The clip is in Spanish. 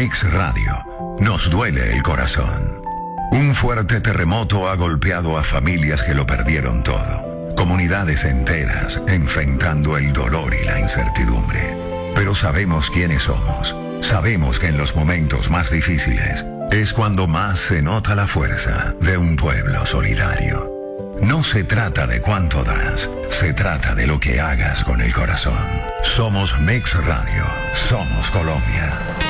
Mix Radio. Nos duele el corazón. Un fuerte terremoto ha golpeado a familias que lo perdieron todo. Comunidades enteras enfrentando el dolor y la incertidumbre. Pero sabemos quiénes somos. Sabemos que en los momentos más difíciles es cuando más se nota la fuerza de un pueblo solidario. No se trata de cuánto das, se trata de lo que hagas con el corazón. Somos Mix Radio, somos Colombia.